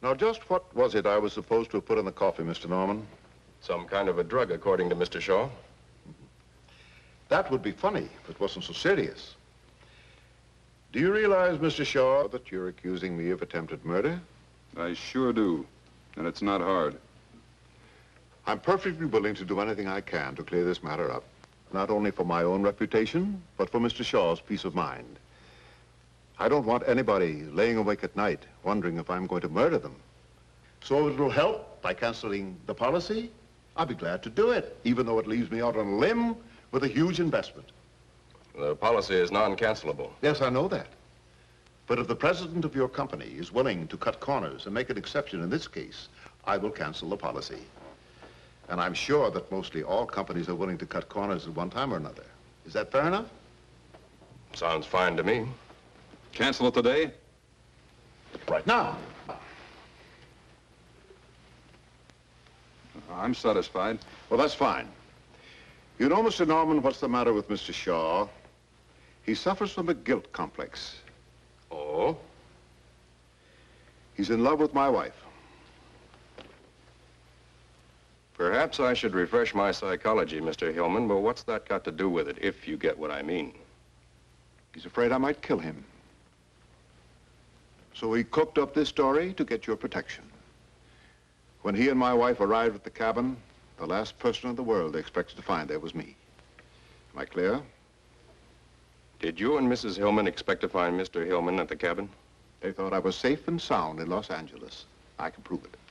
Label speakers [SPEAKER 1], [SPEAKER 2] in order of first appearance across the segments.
[SPEAKER 1] Now, just what was it I was supposed to have put in the coffee, Mr. Norman?
[SPEAKER 2] Some kind of a drug, according to Mr. Shaw.
[SPEAKER 1] That would be funny if it wasn't so serious. Do you realize, Mr. Shaw, that you're accusing me of attempted murder?
[SPEAKER 3] I sure do, and it's not hard.
[SPEAKER 1] I'm perfectly willing to do anything I can to clear this matter up, not only for my own reputation, but for Mr. Shaw's peace of mind. I don't want anybody laying awake at night wondering if I'm going to murder them. So if it'll help by canceling the policy, I'll be glad to do it, even though it leaves me out on a limb with a huge investment.
[SPEAKER 2] The policy is non-cancelable.
[SPEAKER 1] Yes, I know that. But if the president of your company is willing to cut corners and make an exception in this case, I will cancel the policy. And I'm sure that mostly all companies are willing to cut corners at one time or another. Is that fair enough?
[SPEAKER 2] Sounds fine to me.
[SPEAKER 3] Cancel it today?
[SPEAKER 1] Right now.
[SPEAKER 3] I'm satisfied.
[SPEAKER 1] Well, that's fine. You know, Mr. Norman, what's the matter with Mr. Shaw? He suffers from a guilt complex.
[SPEAKER 2] Oh?
[SPEAKER 1] He's in love with my wife.
[SPEAKER 2] Perhaps I should refresh my psychology, Mr. Hillman, but what's that got to do with it, if you get what I mean?
[SPEAKER 1] He's afraid I might kill him. So he cooked up this story to get your protection. When he and my wife arrived at the cabin, the last person in the world they expected to find there was me. Am I clear?
[SPEAKER 2] Did you and Mrs. Hillman expect to find Mr. Hillman at the cabin?
[SPEAKER 1] They thought I was safe and sound in Los Angeles. I can prove it.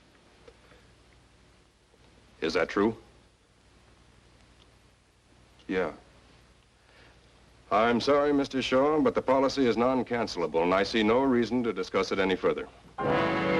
[SPEAKER 2] Is that true?
[SPEAKER 3] Yeah.
[SPEAKER 2] I'm sorry, Mr. Shaw, but the policy is non-cancelable, and I see no reason to discuss it any further.